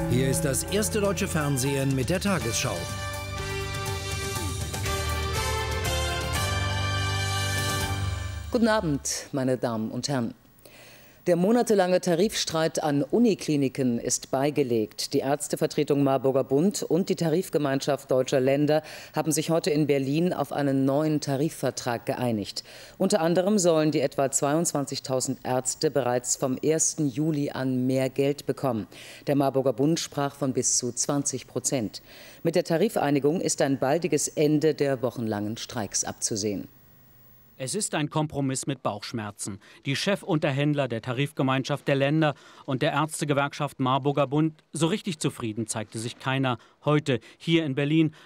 Hier ist das erste deutsche Fernsehen mit der Tagesschau. Guten Abend, meine Damen und Herren. Der monatelange Tarifstreit an Unikliniken ist beigelegt. Die Ärztevertretung Marburger Bund und die Tarifgemeinschaft deutscher Länder haben sich heute in Berlin auf einen neuen Tarifvertrag geeinigt. Unter anderem sollen die etwa 22.000 Ärzte bereits vom 1. Juli an mehr Geld bekommen. Der Marburger Bund sprach von bis zu 20%. Mit der Tarifeinigung ist ein baldiges Ende der wochenlangen Streiks abzusehen. Es ist ein Kompromiss mit Bauchschmerzen. Die Chefunterhändler der Tarifgemeinschaft der Länder und der Ärztegewerkschaft Marburger Bund, so richtig zufrieden zeigte sich keiner. Heute, hier in Berlin,